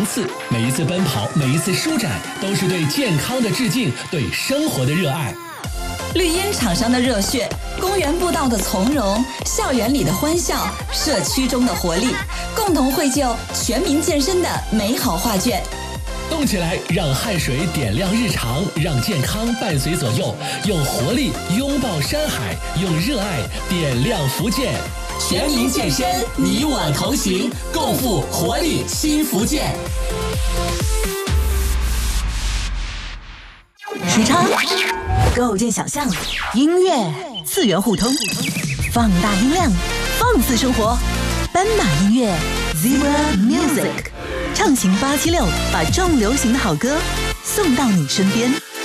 次，每一次奔跑，每一次舒展，都是对健康的致敬，对生活的热爱。 绿茵场上的热血，公园步道的从容，校园里的欢笑，社区中的活力，共同绘就全民健身的美好画卷。 动起来，让汗水点亮日常，让健康伴随左右，用活力拥抱山海，用热爱点亮福建。全民健身，你我同行，共赴活力新福建。 时差构建想象，音乐次元互通，放大音量，放肆生活。斑马音乐 Zebra Music， 畅行876，把重流行的好歌送到你身边。